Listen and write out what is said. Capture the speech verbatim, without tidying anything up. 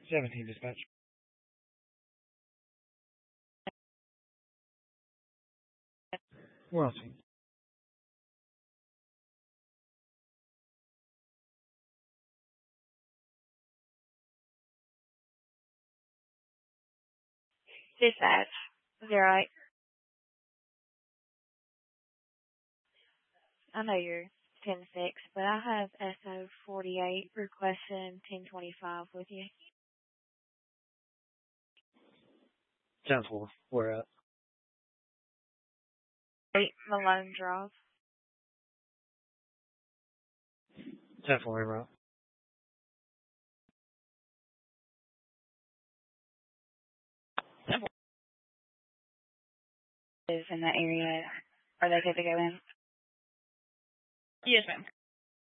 seventeen dispatch. Where else? Dispatch. Is that right? I know you're ten six, but I have S O forty-eight requesting ten twenty-five with you. ten four. Where at? eight Malone Drive. ten four, right? ten four. Is in that area. Are they good to go in? Yes, ma'am.